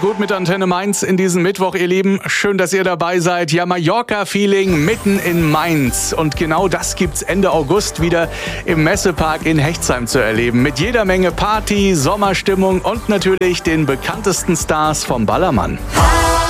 gut mit Antenne Mainz in diesem Mittwoch, ihr Lieben. Schön, dass ihr dabei seid. Ja, Mallorca-Feeling mitten in Mainz. Und genau das gibt's Ende August wieder im Messepark in Hechtsheim zu erleben. Mit jeder Menge Party, Sommerstimmung und natürlich den bekanntesten Stars vom Ballermann.